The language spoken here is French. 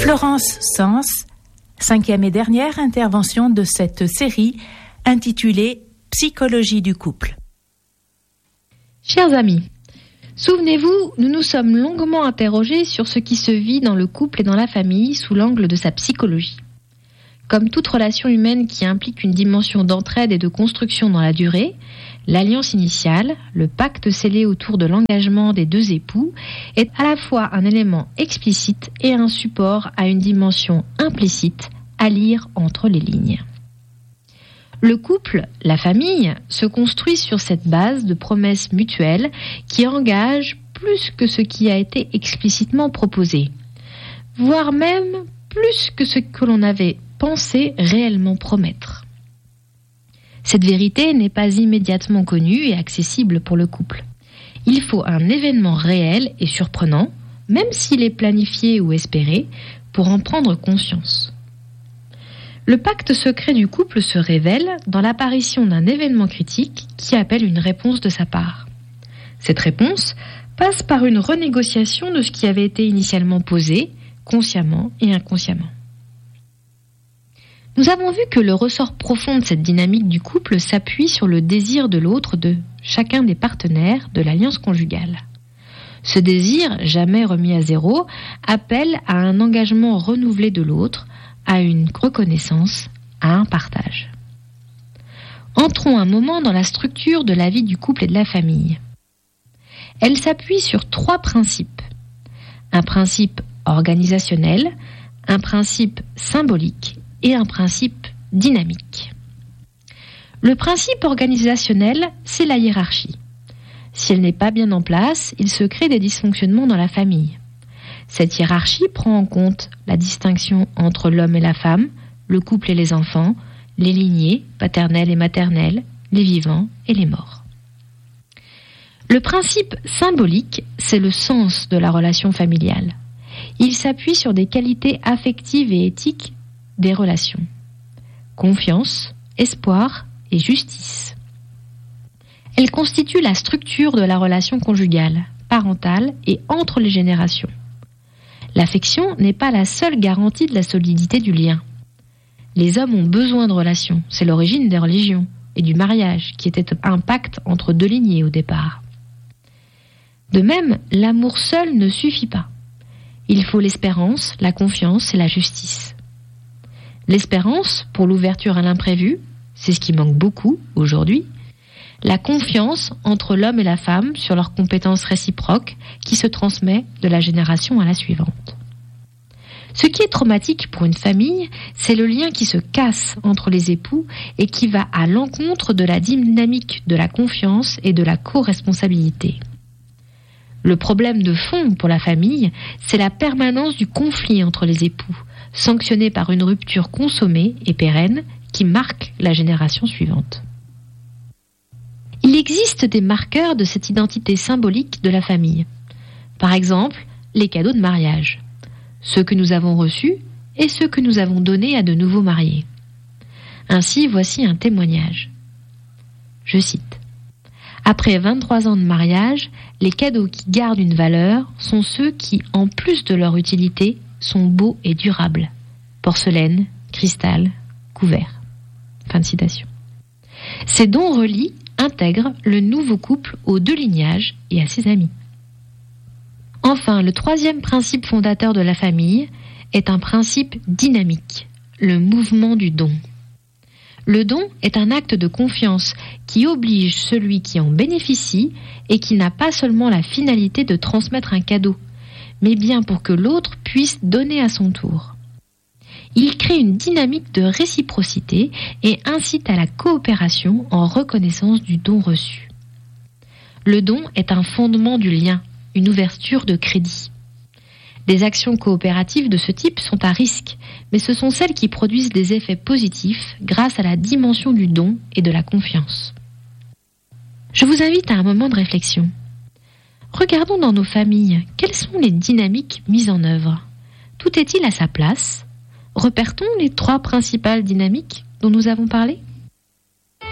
Florence Sens, 5e et dernière intervention de cette série intitulée Psychologie du couple. Chers amis, souvenez-vous, nous nous sommes longuement interrogés sur ce qui se vit dans le couple et dans la famille sous l'angle de sa psychologie. Comme toute relation humaine qui implique une dimension d'entraide et de construction dans la durée, l'alliance initiale, le pacte scellé autour de l'engagement des deux époux, est à la fois un élément explicite et un support à une dimension implicite à lire entre les lignes. Le couple, la famille, se construit sur cette base de promesses mutuelles qui engagent plus que ce qui a été explicitement proposé, voire même plus que ce que l'on avait pensé réellement promettre. Cette vérité n'est pas immédiatement connue et accessible pour le couple. Il faut un événement réel et surprenant, même s'il est planifié ou espéré, pour en prendre conscience. Le pacte secret du couple se révèle dans l'apparition d'un événement critique qui appelle une réponse de sa part. Cette réponse passe par une renégociation de ce qui avait été initialement posé, consciemment et inconsciemment. Nous avons vu que le ressort profond de cette dynamique du couple s'appuie sur le désir de l'autre de chacun des partenaires de l'alliance conjugale. Ce désir, jamais remis à zéro, appelle à un engagement renouvelé de l'autre, à une reconnaissance, à un partage. Entrons un moment dans la structure de la vie du couple et de la famille. Elle s'appuie sur 3 principes. Un principe organisationnel, un principe symbolique et un principe dynamique. Le principe organisationnel, c'est la hiérarchie. Si elle n'est pas bien en place, il se crée des dysfonctionnements dans la famille. Cette hiérarchie prend en compte la distinction entre l'homme et la femme, le couple et les enfants, les lignées, paternelles et maternelles, les vivants et les morts. Le principe symbolique, c'est le sens de la relation familiale. Il s'appuie sur des qualités affectives et éthiques des relations. Confiance, espoir et justice. Elle constitue la structure de la relation conjugale, parentale et entre les générations. L'affection n'est pas la seule garantie de la solidité du lien. Les hommes ont besoin de relations, c'est l'origine des religions et du mariage qui était un pacte entre 2 lignées au départ. De même, l'amour seul ne suffit pas. Il faut l'espérance, la confiance et la justice. L'espérance pour l'ouverture à l'imprévu, c'est ce qui manque beaucoup aujourd'hui. La confiance entre l'homme et la femme sur leurs compétences réciproques qui se transmet de la génération à la suivante. Ce qui est traumatique pour une famille, c'est le lien qui se casse entre les époux et qui va à l'encontre de la dynamique de la confiance et de la co-responsabilité. Le problème de fond pour la famille, c'est la permanence du conflit entre les époux, sanctionné par une rupture consommée et pérenne qui marque la génération suivante. Il existe des marqueurs de cette identité symbolique de la famille. Par exemple, les cadeaux de mariage, ceux que nous avons reçus et ceux que nous avons donnés à de nouveaux mariés. Ainsi, voici un témoignage. Je cite. « Après 23 ans de mariage, les cadeaux qui gardent une valeur sont ceux qui, en plus de leur utilité, sont beaux et durables. Porcelaine, cristal, couvert. » Fin de citation. Ces dons relient, intègrent le nouveau couple aux 2 lignages et à ses amis. Enfin, le 3e principe fondateur de la famille est un principe dynamique, le mouvement du don. Le don est un acte de confiance qui oblige celui qui en bénéficie et qui n'a pas seulement la finalité de transmettre un cadeau, mais bien pour que l'autre puisse donner à son tour. Il crée une dynamique de réciprocité et incite à la coopération en reconnaissance du don reçu. Le don est un fondement du lien, une ouverture de crédit. Des actions coopératives de ce type sont à risque, mais ce sont celles qui produisent des effets positifs grâce à la dimension du don et de la confiance. Je vous invite à un moment de réflexion. Regardons dans nos familles, quelles sont les dynamiques mises en œuvre ? Tout est-il à sa place ? Repère-t-on les 3 principales dynamiques dont nous avons parlé ?